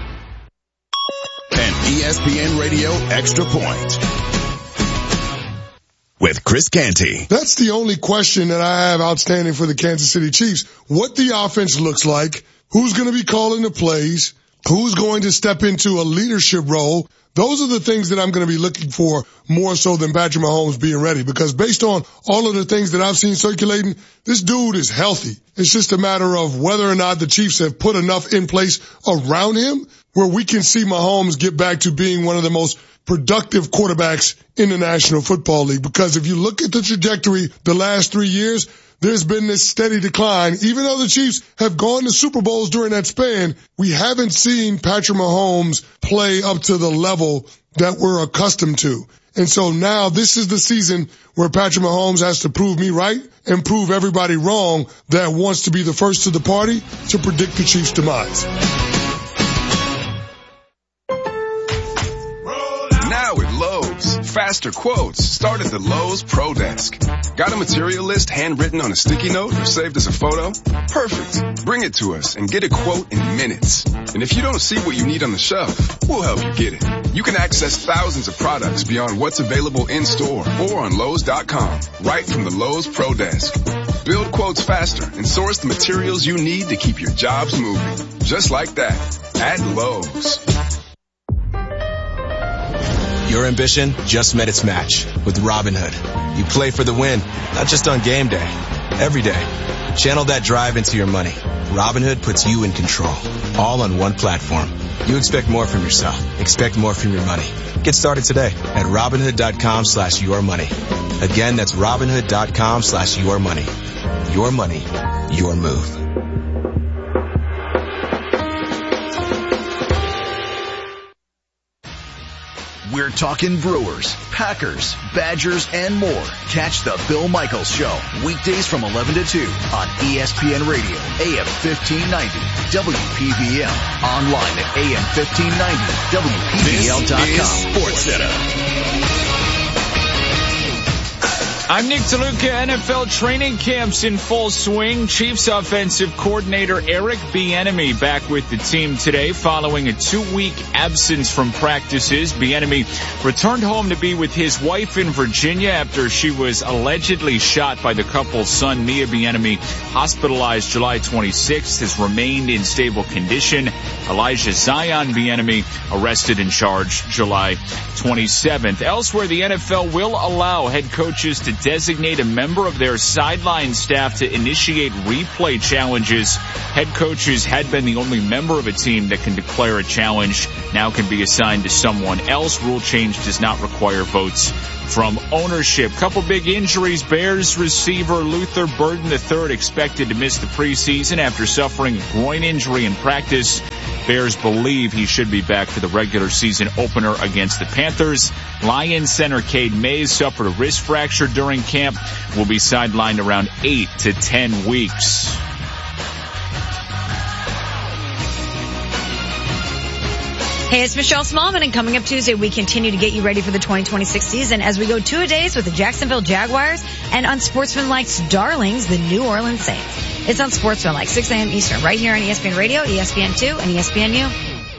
An E S P N Radio Extra Point with Chris Canty. That's the only question that I have outstanding for the Kansas City Chiefs. What the offense looks like, who's going to be calling the plays, who's going to step into a leadership role. Those are the things that I'm going to be looking for more so than Patrick Mahomes being ready, because based on all of the things that I've seen circulating, this dude is healthy. It's just a matter of whether or not the Chiefs have put enough in place around him where we can see Mahomes get back to being one of the most productive quarterbacks in the National Football League. Because if you look at the trajectory the last three years, there's been this steady decline. Even though the Chiefs have gone to Super Bowls during that span, we haven't seen Patrick Mahomes play up to the level that we're accustomed to. And so now this is the season where Patrick Mahomes has to prove me right and prove everybody wrong that wants to be the first to the party to predict the Chiefs' demise. Now at Lowe's, faster quotes start at the Lowe's Pro Desk. Got a material list handwritten on a sticky note or saved as a photo? Perfect. Bring it to us and get a quote in minutes. And if you don't see what you need on the shelf, we'll help you get it. You can access thousands of products beyond what's available in store or on Lowe's dot com, right from the Lowe's Pro Desk. Build quotes faster and source the materials you need to keep your jobs moving. Just like that, at Lowe's. Your ambition just met its match with Robinhood. You play for the win, not just on game day, every day. Channel that drive into your money. Robinhood puts you in control, all on one platform. You expect more from yourself. Expect more from your money. Get started today at Robinhood dot com slash your money. Again, that's Robinhood dot com slash your money. Your money, your move. We're talking Brewers, Packers, Badgers, and more. Catch the Bill Michaels Show, weekdays from eleven to two on E S P N Radio, A M fifteen ninety, W P V L, online at A M fifteen ninety, W P V L dot com. This is Sports Center. I'm Nick DeLuca. N F L training camps in full swing. Chiefs offensive coordinator Eric Bieniemy back with the team today following a two-week absence from practices. Bieniemy returned home to be with his wife in Virginia after she was allegedly shot by the couple's son. Mia Bieniemy, hospitalized July twenty-sixth, has remained in stable condition. Elijah Zion Bieniemy arrested and charged July twenty-seventh. Elsewhere, the N F L will allow head coaches to designate a member of their sideline staff to initiate replay challenges. Head coaches had been the only member of a team that can declare a challenge, now can be assigned to someone else. Rule change does not require votes from ownership. Couple big injuries. Bears receiver Luther Burden the third expected to miss the preseason after suffering a groin injury in practice. Bears believe he should be back for the regular season opener against the Panthers. Lions center Cade Mays suffered a wrist fracture during camp, will be sidelined around eight to ten weeks. Hey, it's Michelle Smallman, and coming up Tuesday, we continue to get you ready for the twenty twenty-six season as we go two-a-days with the Jacksonville Jaguars and Unsportsmanlike's Darlings, the New Orleans Saints. It's Unsportsmanlike, six a.m. Eastern, right here on E S P N Radio, E S P N two, and E S P N U.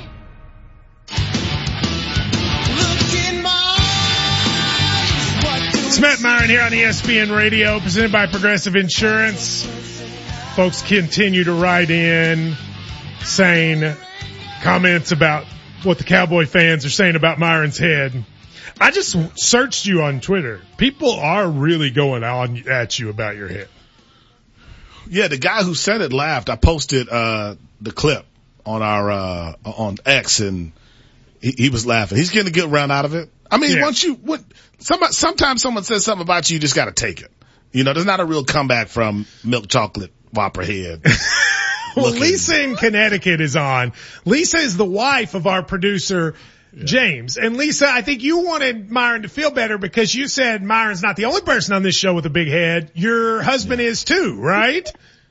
It's Matt Myron here on E S P N Radio, presented by Progressive Insurance. Folks continue to write in saying comments about what the Cowboy fans are saying about Myron's head. I just searched you on Twitter. People are really going on at you about your head. Yeah, the guy who said it laughed. I posted uh the clip on our uh on X, and he, he was laughing. He's getting a good round out of it. I mean, yeah. once you what somebody sometimes someone says something about you, you just got to take it. You know, there's not a real comeback from milk chocolate whopper head. Well, Lisa in Connecticut is on. Lisa is the wife of our producer, yeah. James. And Lisa, I think you wanted Myron to feel better because you said Myron's not the only person on this show with a big head. Your husband yeah. is too, right?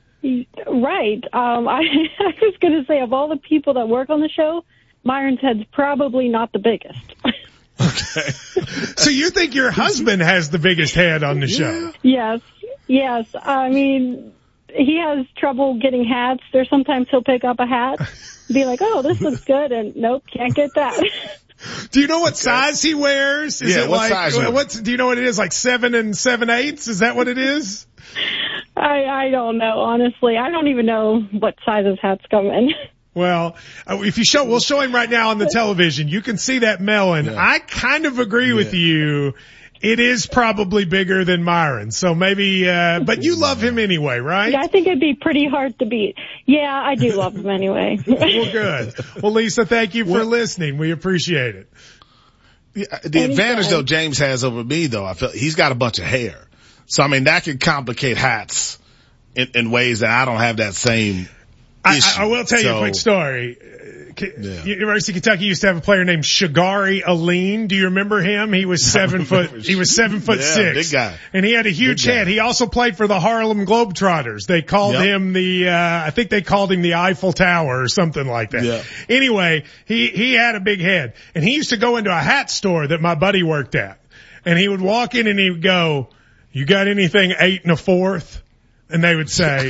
Right. Um, I, I was going to say, of all the people that work on the show, Myron's head's probably not the biggest. Okay. So you think your husband has the biggest head on the show? Yes. Yes. I mean, he has trouble getting hats. There's sometimes he'll pick up a hat, be like, oh, this looks good, and nope, can't get that. Do you know what okay. size he wears? Is yeah, it what like, size? What's, do you know what it is? Like seven and seven eighths? Is that what it is? I, I don't know, honestly. I don't even know what size his hats come in. Well, if you show, we'll show him right now on the television. You can see that melon. Yeah. I kind of agree yeah. with you. It is probably bigger than Myron. So maybe, uh, but you love him anyway, right? Yeah, I think it'd be pretty hard to beat. Yeah, I do love him anyway. Well, good. Well, Lisa, thank you for what? listening. We appreciate it. Yeah, the Anytime. advantage though James has over me though, I feel he's got a bunch of hair. So I mean, that can complicate hats in, in ways that I don't have that same I, I will tell so, you a quick story. Yeah. University of Kentucky used to have a player named Shagari Aline. Do you remember him? He was seven foot, he was seven foot yeah, six. Big guy. And he had a huge head. He also played for the Harlem Globetrotters. They called yep. him the, uh, I think they called him the Eiffel Tower or something like that. Yeah. Anyway, he, he had a big head. And he used to go into a hat store that my buddy worked at. And he would walk in and he would go, you got anything eight and a fourth? And they would say,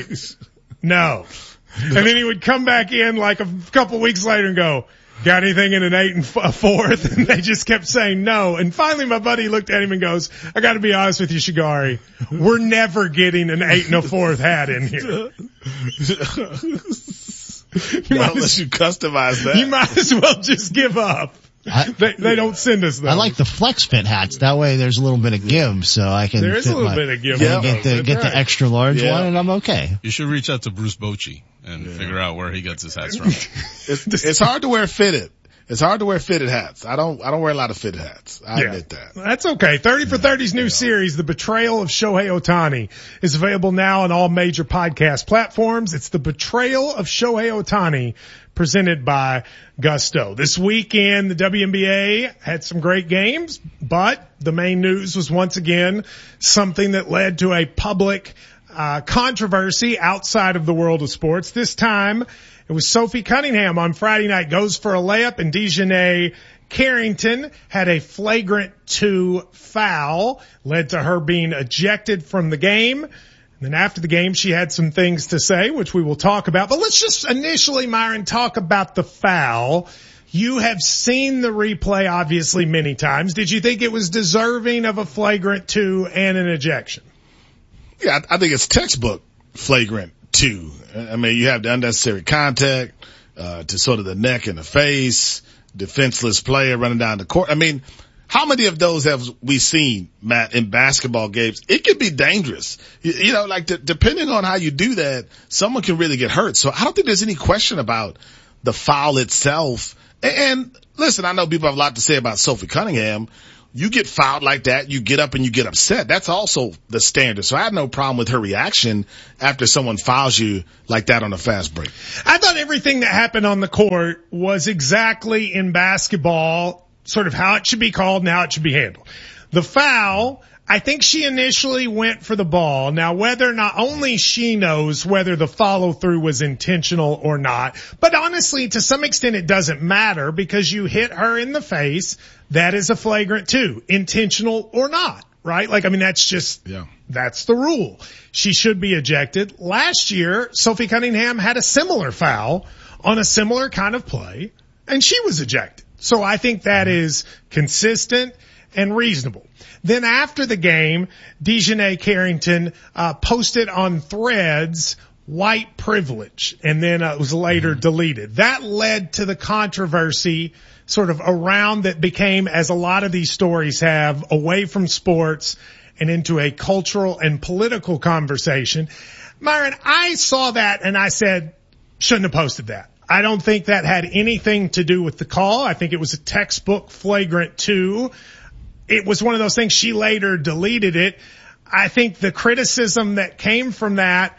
no. And then he would come back in like a couple weeks later and go, got anything in an eight and a fourth? And they just kept saying no. And finally my buddy looked at him and goes, I got to be honest with you, Shagari, we're never getting an eight and a fourth hat in here. You might unless you customize that. You might as well just give up. I, they, they don't send us those. I like the flex fit hats. That way there's a little bit of give, so I can there is fit a little my, bit of give. Yeah, get the get right. the extra large yeah. one, and I'm okay. You should reach out to Bruce Bochy and yeah. figure out where he gets his hats from. it's, it's hard to wear fitted. It's hard to wear fitted hats. I don't, I don't wear a lot of fitted hats. I yeah. admit that. That's okay. thirty for thirty's new yeah. series, The Betrayal of Shohei Ohtani, is available now on all major podcast platforms. It's The Betrayal of Shohei Ohtani, presented by Gusto. This weekend, the W N B A had some great games, but the main news was once again something that led to a public uh controversy outside of the world of sports. This time, it was Sophie Cunningham on Friday night goes for a layup, and Dejanay Carrington had a flagrant two foul, led to her being ejected from the game. And then after the game, she had some things to say, which we will talk about. But let's just initially, Myron, talk about the foul. You have seen the replay, obviously, many times. Did you think it was deserving of a flagrant two and an ejection? Yeah, I think it's textbook flagrant two. I mean, you have the unnecessary contact. uh, to sort of the neck and the face, defenseless player running down the court. I mean, how many of those have we seen, Matt, in basketball games? It can be dangerous. You, you know, like d- depending on how you do that, someone can really get hurt. So I don't think there's any question about the foul itself. And, and listen, I know people have a lot to say about Sophie Cunningham. You get fouled like that, you get up and you get upset. That's also the standard. So I had no problem with her reaction after someone fouls you like that on a fast break. I thought everything that happened on the court was exactly in basketball, sort of how it should be called and how it should be handled. The foul, I think she initially went for the ball. Now, whether not only she knows whether the follow through was intentional or not, but honestly, to some extent, it doesn't matter because you hit her in the face. That is a flagrant two, intentional or not, right? Like, I mean, that's just, yeah. That's the rule. She should be ejected. Last year, Sophie Cunningham had a similar foul on a similar kind of play and she was ejected. So I think that is consistent and reasonable. Then after the game, Dejanay Carrington uh, posted on Threads white privilege, and then uh, it was later mm-hmm. deleted. That led to the controversy sort of around that became, as a lot of these stories have, away from sports and into a cultural and political conversation. Myron, I saw that and I said, shouldn't have posted that. I don't think that had anything to do with the call. I think it was a textbook flagrant two. It was one of those things. She later deleted it. I think the criticism that came from that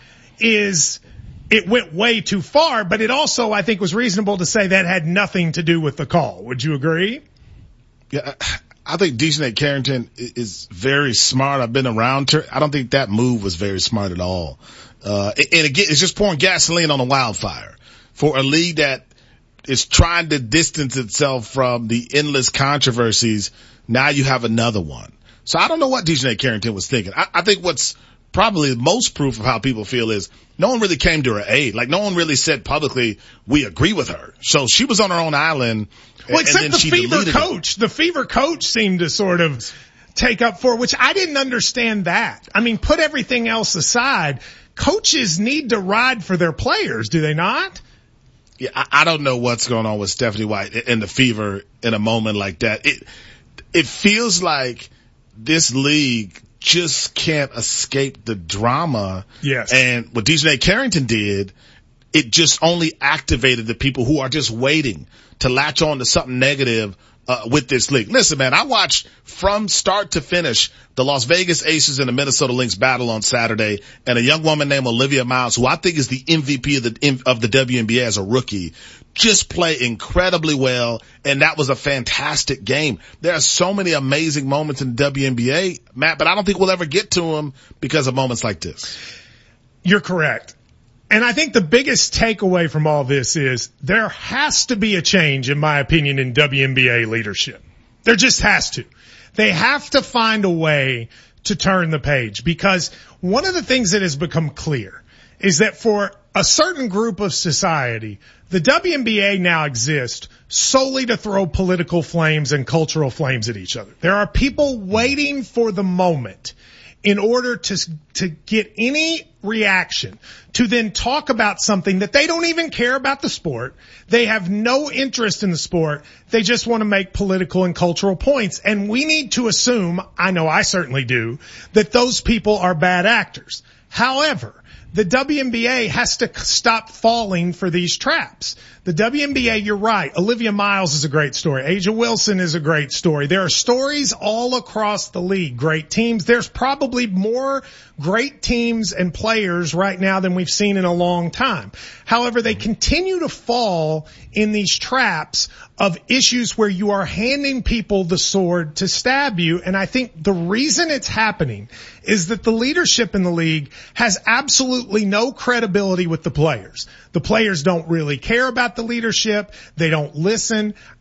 is it went way too far, but it also, I think, was reasonable to say that had nothing to do with the call. Would you agree? Yeah, I think Dejanay Carrington is very smart. I've been around her. I don't think that move was very smart at all. Uh, and again, it's just pouring gasoline on a wildfire for a league that is trying to distance itself from the endless controversies. Now you have another one. So I don't know what Dejanay Carrington was thinking. I, I think what's probably the most proof of how people feel is no one really came to her aid. Like no one really said publicly, we agree with her. So she was on her own island. Well, except the Fever coach. It. The Fever coach seemed to sort of take up for, which I didn't understand that. I mean, put everything else aside. Coaches need to ride for their players, do they not? Yeah, I, I don't know what's going on with Stephanie White and the Fever in a moment like that. It, it feels like this league just can't escape the drama. Yes. And what Dejanay Carrington did, it just only activated the people who are just waiting to latch on to something negative uh, with this league. Listen, man, I watched from start to finish the Las Vegas Aces and the Minnesota Lynx battle on Saturday, and a young woman named Olivia Miles, who I think is the M V P of the of the W N B A as a rookie, just play incredibly well, and that was a fantastic game. There are so many amazing moments in the W N B A, Matt, but I don't think we'll ever get to them because of moments like this. You're correct. And I think the biggest takeaway from all this is there has to be a change, in my opinion, in W N B A leadership. There just has to. They have to find a way to turn the page, because one of the things that has become clear is that for a certain group of society, the W N B A now exists solely to throw political flames and cultural flames at each other. There are people waiting for the moment in order to to get any reaction to then talk about something that they don't even care about the sport. They have no interest in the sport. They just want to make political and cultural points. And we need to assume, I know I certainly do, that those people are bad actors. However, the W N B A has to stop falling for these traps. The W N B A, you're right. Olivia Miles is a great story. A'ja Wilson is a great story. There are stories all across the league. Great teams. There's probably more great teams and players right now than we've seen in a long time. However, they continue to fall in these traps of issues where you are handing people the sword to stab you. And I think the reason it's happening is that the leadership in the league has absolutely no credibility with the players. The players don't really care about the leadership. They don't listen.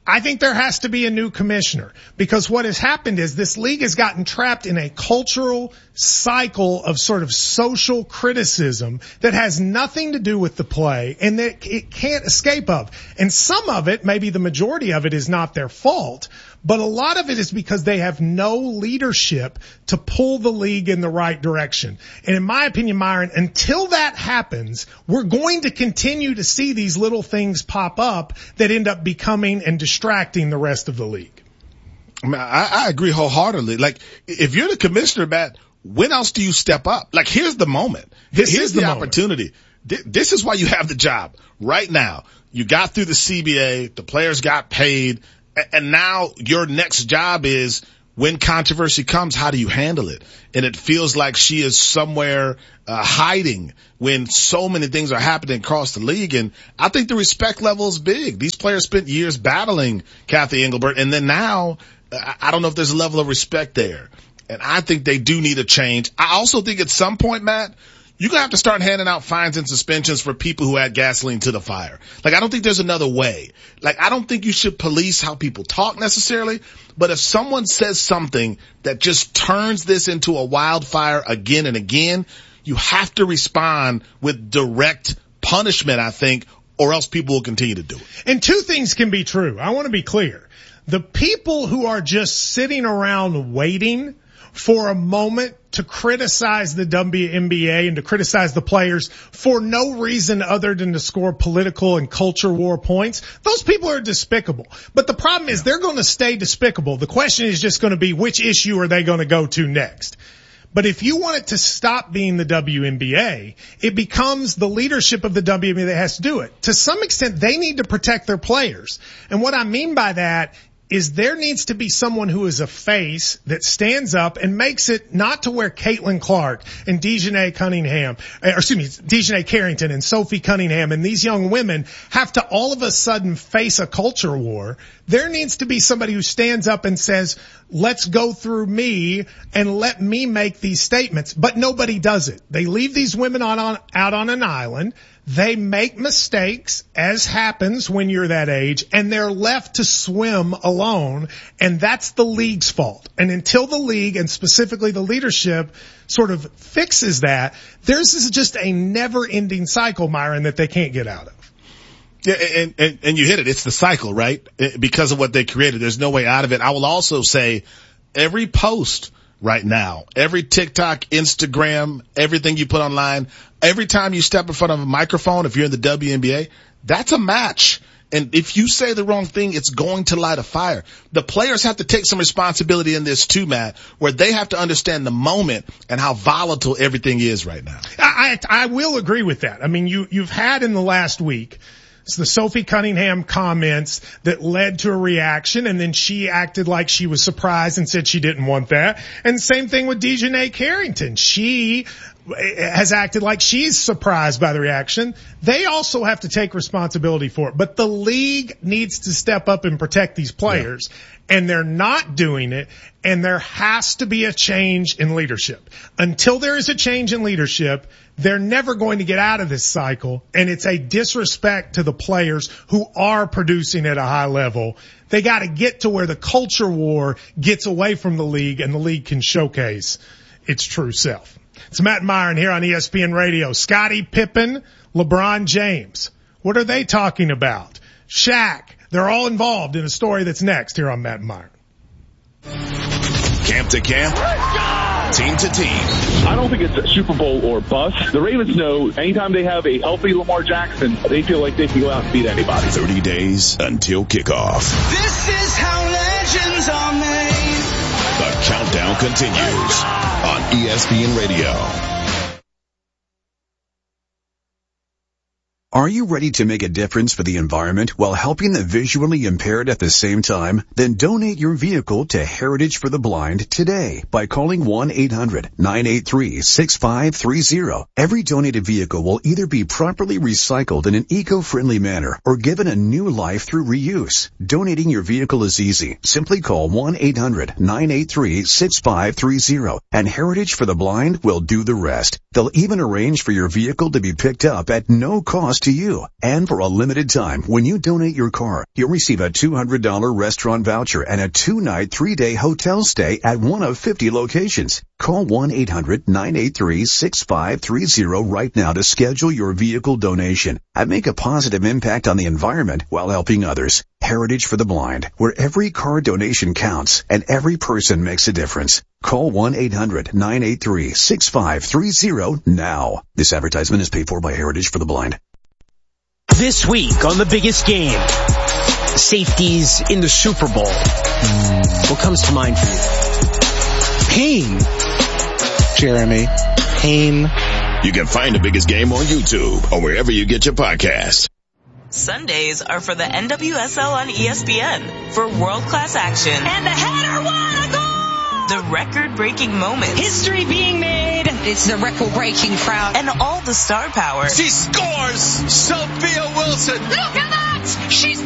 I think there has to be a new commissioner, because what has happened is this league has gotten trapped in a cultural cycle of sort of social criticism that has nothing to do with the play and that it can't escape of. And some of it, maybe the majority of it, is not their fault, but a lot of it is because they have no leadership to pull the league in the right direction. And in my opinion, Myron, until that happens, we're going to continue to see these little things pop up that end up becoming and distracting the rest of the league. I, mean, I, I agree wholeheartedly. Like, if you're the commissioner, Matt, when else do you step up? Like, here's the moment. This here's is the, the moment. opportunity. This is why you have the job right now. You got through the C B A, the players got paid, and now your next job is, when controversy comes, how do you handle it? And it feels like she is somewhere uh, hiding when so many things are happening across the league. And I think the respect level is big. These players spent years battling Kathy Engelbert, and then now uh, I don't know if there's a level of respect there. And I think they do need a change. I also think at some point, Matt, you're going to have to start handing out fines and suspensions for people who add gasoline to the fire. Like, I don't think there's another way. Like, I don't think you should police how people talk necessarily, but if someone says something that just turns this into a wildfire again and again, you have to respond with direct punishment, I think, or else people will continue to do it. And two things can be true. I want to be clear. The people who are just sitting around waiting for a moment to criticize the W N B A and to criticize the players for no reason other than to score political and culture war points, those people are despicable. But the problem is they're going to stay despicable. The question is just going to be, which issue are they going to go to next? But if you want it to stop being the W N B A, it becomes the leadership of the W N B A that has to do it. To some extent, they need to protect their players. And what I mean by that is there needs to be someone who is a face that stands up and makes it not to where Caitlin Clark and Dejanay Cunningham, or excuse me, Dejanay Carrington and Sophie Cunningham and these young women have to all of a sudden face a culture war. There needs to be somebody who stands up and says, let's go through me and let me make these statements. But nobody does it. They leave these women on, on out on an island. They make mistakes, as happens when you're that age, and they're left to swim alone, and that's the league's fault. And until the league, and specifically the leadership, sort of fixes that, there's this just a never-ending cycle, Myron, that they can't get out of. Yeah, and, and, and you hit it. It's the cycle, right? Because of what they created. There's no way out of it. I will also say every post right now, every TikTok, Instagram, everything you put online, every time you step in front of a microphone, if you're in the W N B A, that's a match. And if you say the wrong thing, it's going to light a fire. The players have to take some responsibility in this too, Matt, where they have to understand the moment and how volatile everything is right now. I, I, I will agree with that. I mean, you, you've had in the last week, it's the Sophie Cunningham comments that led to a reaction, and then she acted like she was surprised and said she didn't want that. And same thing with Dejanay Carrington. She has acted like she's surprised by the reaction. They also have to take responsibility for it. But the league needs to step up and protect these players, yeah. and they're not doing it, and there has to be a change in leadership. Until there is a change in leadership, they're never going to get out of this cycle, and it's a disrespect to the players who are producing at a high level. They got to get to where the culture war gets away from the league and the league can showcase its true self. It's Matt Myron here on E S P N Radio. Scottie Pippen, LeBron James. What are they talking about? Shaq. They're all involved in a story that's next here on Matt Myron. Camp to camp, team to team. I don't think it's a Super Bowl or bust. The Ravens know anytime they have a healthy Lamar Jackson, they feel like they can go out and beat anybody. thirty days until kickoff. This is how legends are made. The countdown continues on E S P N Radio. Are you ready to make a difference for the environment while helping the visually impaired at the same time? Then donate your vehicle to Heritage for the Blind today by calling one eight hundred nine eight three six five three zero. Every donated vehicle will either be properly recycled in an eco-friendly manner or given a new life through reuse. Donating your vehicle is easy. Simply call one eight hundred nine eight three six five three zero and Heritage for the Blind will do the rest. They'll even arrange for your vehicle to be picked up at no cost to you. And for a limited time, when you donate your car, you'll receive a two hundred dollars restaurant voucher and a two-night, three-day hotel stay at one of fifty locations. Call one eight hundred nine eight three six five three zero right now to schedule your vehicle donation and make a positive impact on the environment while helping others. Heritage for the Blind, where every car donation counts and every person makes a difference. Call one eight hundred nine eight three six five three zero now. This advertisement is paid for by Heritage for the Blind. This week on The Biggest Game, safeties in the Super Bowl. What comes to mind for you? Pain. Jeremy. Pain. You can find The Biggest Game on YouTube or wherever you get your podcasts. Sundays are for the N W S L on E S P N for world-class action. And the header won a goal! The record-breaking moments. History being made. It's the record-breaking crowd. And all the star power. She scores! Sophia Wilson! Look at that! She's